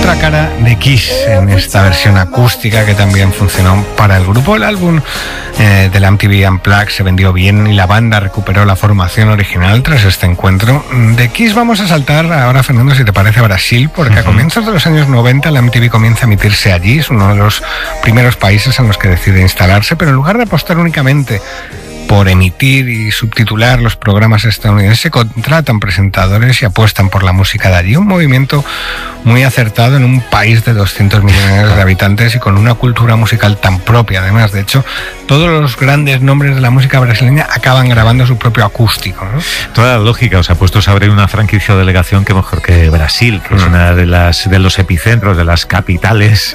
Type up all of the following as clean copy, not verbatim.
otra cara de Kiss en esta versión acústica que también funcionó para el grupo. El álbum de la MTV Unplugged se vendió bien y la banda recuperó la formación original tras este encuentro. De Kiss vamos a saltar ahora, Fernando, si te parece, a Brasil, porque a comienzos de los años 90 la MTV comienza a emitirse allí. Es uno de los primeros países en los que decide instalarse, pero en lugar de apostar únicamente por emitir y subtitular los programas estadounidenses, contratan presentadores y apuestan por la música de allí. Un movimiento muy acertado en un país de 200 millones de habitantes y con una cultura musical tan propia. Además, de hecho, todos los grandes nombres de la música brasileña acaban grabando su propio acústico, ¿no? Toda la lógica, o sea, puestos a abrir una franquicia o delegación, que mejor que Brasil, que es una de los epicentros, de las capitales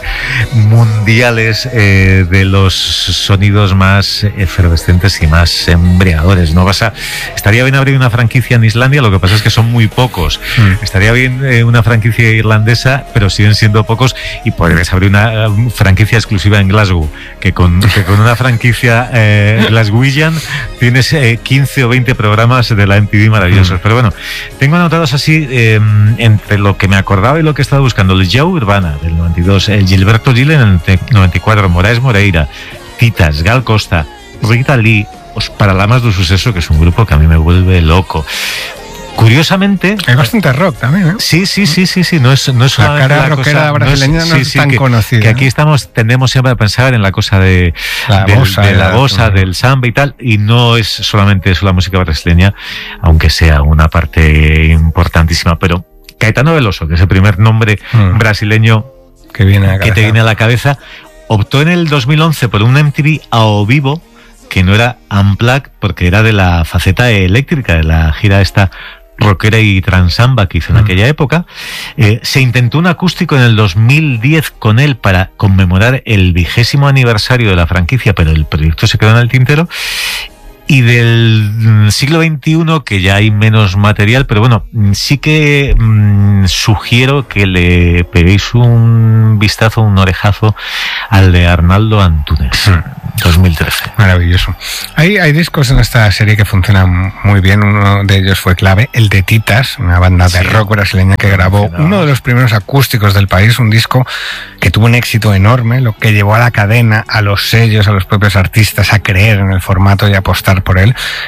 mundiales, de los sonidos más efervescentes y más embriagadores, ¿no? Estaría bien abrir una franquicia en Islandia, lo que pasa es que son muy pocos. Estaría bien una franquicia irlandesa, pero siguen siendo pocos, y podrías abrir una franquicia exclusiva en Glasgow, que con una franquicia glaswegian tienes 15 o 20 programas de la MTV maravillosos. Pero bueno, tengo anotados así, entre lo que me acordaba y lo que estaba buscando: el Joe Urbana del 92, el Gilberto Gil en el 94, Moraes Moreira, Titas, Gal Costa, Rita Lee, Os Paralamas do Suceso, que es un grupo que a mí me vuelve loco. Curiosamente, hay bastante rock también, ¿eh? Sí. No es la cara rockera brasileña no es tan conocida. Que aquí tendemos siempre a pensar en la cosa de la bossa, del samba y tal, y no es solamente eso la música brasileña, aunque sea una parte importantísima. Pero Caetano Veloso, que es el primer nombre brasileño que te viene a la cabeza, optó en el 2011 por una MTV a vivo, que no era Unplugged, porque era de la faceta eléctrica, de la gira esta rockera y transamba que hizo en aquella época. Se intentó un acústico en el 2010 con él para conmemorar el 20º aniversario de la franquicia, pero el proyecto se quedó en el tintero. Y del siglo XXI, que ya hay menos material, pero bueno, sí que sugiero que le peguéis un vistazo, un orejazo al de Arnaldo Antunes, 2013. Maravilloso. Hay discos en esta serie que funcionan muy bien. Uno de ellos fue clave, el de Titas, una banda de rock brasileña que grabó uno de los primeros acústicos del país, un disco que tuvo un éxito enorme, lo que llevó a la cadena, a los sellos, a los propios artistas a creer en el formato y apostar por él.